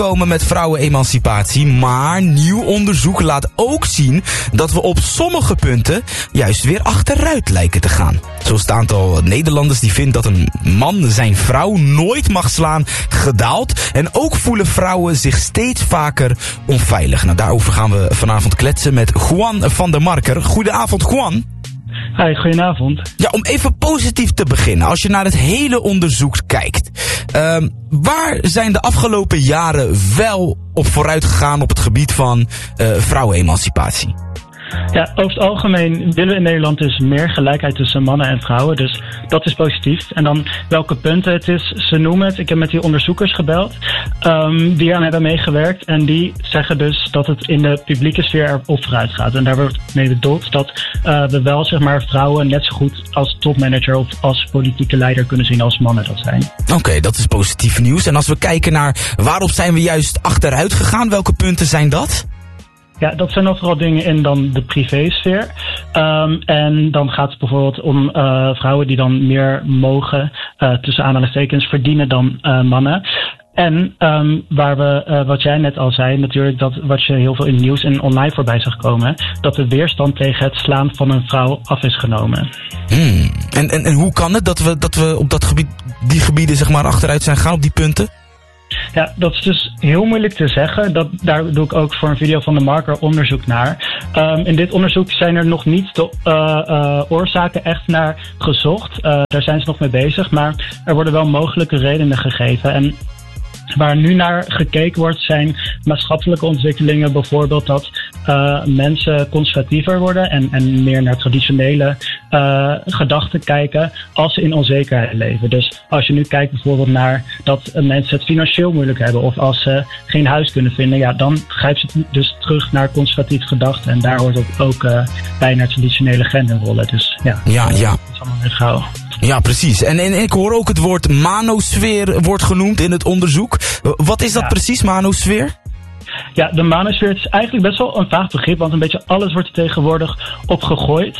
komen met vrouwenemancipatie, maar nieuw onderzoek laat ook zien dat we op sommige punten juist weer achteruit lijken te gaan. Zo is het aantal Nederlanders die vindt dat een man zijn vrouw nooit mag slaan gedaald. En ook voelen vrouwen zich steeds vaker onveilig. Nou, daarover gaan we vanavond kletsen met Juan van der Marker. Goedenavond, Juan. Hi, goedenavond. Ja, om even positief te beginnen. Als je naar het hele onderzoek kijkt. Waar zijn de afgelopen jaren wel op vooruit gegaan op het gebied van vrouwenemancipatie? Ja, over het algemeen willen we in Nederland dus meer gelijkheid tussen mannen en vrouwen. Dus dat is positief. En dan welke punten het is, ze noemen het. Ik heb met die onderzoekers gebeld die aan hebben meegewerkt. En die zeggen dus dat het in de publieke sfeer erop vooruit gaat. En daar wordt mee bedoeld dat we wel zeg maar vrouwen net zo goed als topmanager of als politieke leider kunnen zien als mannen dat zijn. Oké, dat is positief nieuws. En als we kijken naar waarop zijn we juist achteruit gegaan, welke punten zijn dat? Ja, dat zijn dan vooral dingen in dan de privésfeer. En dan gaat het bijvoorbeeld om vrouwen die dan meer mogen, tussen aanhalingstekens, verdienen dan mannen. En wat jij net al zei, natuurlijk dat wat je heel veel in het nieuws en online voorbij zag komen, dat de weerstand tegen het slaan van een vrouw af is genomen. En hoe kan het dat we op dat gebied, die gebieden zeg maar achteruit zijn gegaan op die punten? Ja, dat is dus heel moeilijk te zeggen. Daar doe ik ook voor een video van de Marker onderzoek naar. In dit onderzoek zijn er nog niet de oorzaken echt naar gezocht. Daar zijn ze nog mee bezig, maar er worden wel mogelijke redenen gegeven. En waar nu naar gekeken wordt zijn maatschappelijke ontwikkelingen. Bijvoorbeeld dat mensen conservatiever worden en meer naar traditionele gedachten kijken als ze in onzekerheid leven. Dus als je nu kijkt bijvoorbeeld naar dat mensen het financieel moeilijk hebben of als ze geen huis kunnen vinden, ja, dan grijpen ze dus terug naar conservatieve gedachten. En daar hoort ook bij naar traditionele genderrollen. Dus ja. Dat is allemaal weer gauw. Ja, precies. En ik hoor ook het woord manosfeer wordt genoemd in het onderzoek. Wat is dat precies, manosfeer? Ja, de manosfeer is eigenlijk best wel een vaag begrip, want een beetje alles wordt er tegenwoordig op gegooid.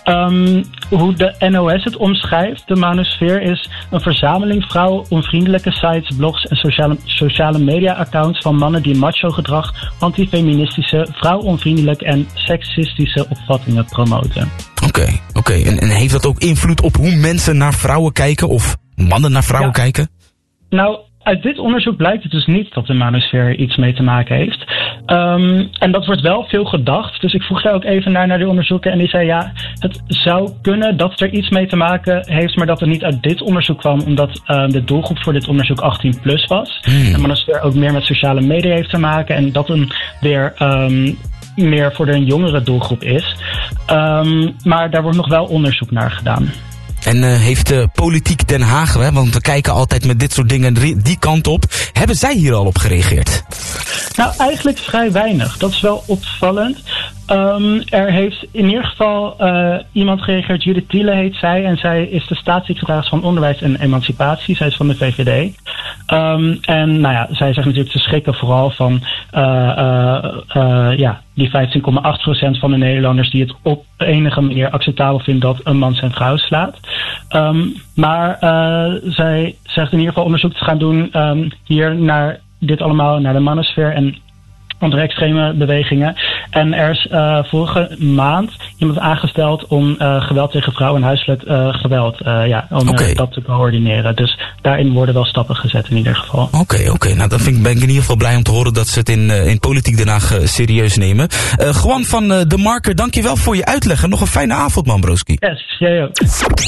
Hoe de NOS het omschrijft, de manosfeer is een verzameling vrouwenonvriendelijke sites, blogs en sociale media-accounts van mannen die macho-gedrag, antifeministische, vrouwonvriendelijke en seksistische opvattingen promoten. Oké. En heeft dat ook invloed op hoe mensen naar vrouwen kijken of mannen naar vrouwen kijken? Nou, uit dit onderzoek blijkt het dus niet dat de manosfeer iets mee te maken heeft. En dat wordt wel veel gedacht. Dus ik vroeg daar ook even naar die onderzoeken. En die zei ja, het zou kunnen dat het er iets mee te maken heeft, maar dat het niet uit dit onderzoek kwam, omdat de doelgroep voor dit onderzoek 18 plus was. En manosfeer ook meer met sociale media heeft te maken. En dat een weer meer voor de jongere doelgroep is. Maar daar wordt nog wel onderzoek naar gedaan. En heeft de politiek Den Haag, want we kijken altijd met dit soort dingen die kant op, hebben zij hier al op gereageerd? Nou, eigenlijk vrij weinig. Dat is wel opvallend. Er heeft in ieder geval iemand gereageerd, Judith Thiele heet zij, en zij is de staatssecretaris van Onderwijs en Emancipatie. Zij is van de VVD. En nou ja, zij zegt natuurlijk te schrikken vooral van die 15,8% van de Nederlanders die het op enige manier acceptabel vinden dat een man zijn vrouw slaat. Maar zij zegt in ieder geval onderzoek te gaan doen hier naar dit allemaal, naar de manosfeer en onder extreme bewegingen. En er is vorige maand iemand aangesteld om geweld tegen vrouwen en huiselijk geweld dat te coördineren. Dus daarin worden wel stappen gezet in ieder geval. Oké. Nou, dan ben ik in ieder geval blij om te horen dat ze het in Politiek Den Haag serieus nemen. Juan van de Marker, dankjewel voor je uitleg en nog een fijne avond, man, broski. Yes, jij ook.